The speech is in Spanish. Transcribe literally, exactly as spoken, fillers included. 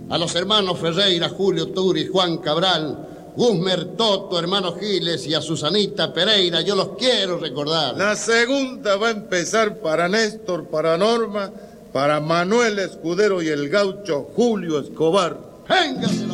A los hermanos Ferreira, Julio Turi, Juan Cabral, Guzmer Toto, hermano Giles y a Susanita Pereira, yo los quiero recordar. La segunda va a empezar para Néstor, para Norma, para Manuel Escudero y el gaucho Julio Escobar. ¡Véngase!